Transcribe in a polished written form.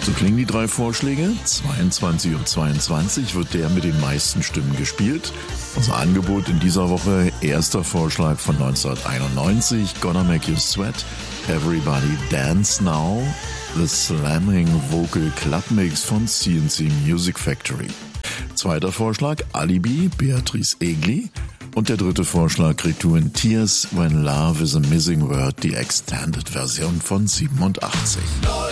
So klingen die 3 Vorschläge. 22:22 Uhr wird der mit den meisten Stimmen gespielt. Unser Angebot in dieser Woche: erster Vorschlag von 1991, Gonna Make You Sweat, Everybody Dance Now, The Slamming Vocal Club Mix von C&C Music Factory. Zweiter Vorschlag, Alibi, Beatrice Egli. Und der dritte Vorschlag, Return Tears When Love is a Missing Word, die Extended Version von 87.